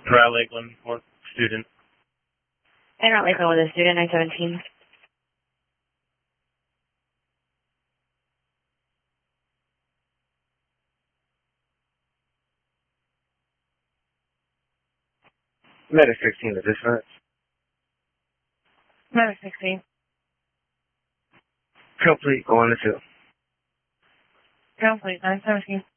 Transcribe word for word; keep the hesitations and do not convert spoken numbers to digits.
Corral Lakeland for student. And Route Lakeland with a student, nine seventeen. Medic sixteen to dispatch. Medic sixteen. Complete, going to two. Complete, nine seventeen.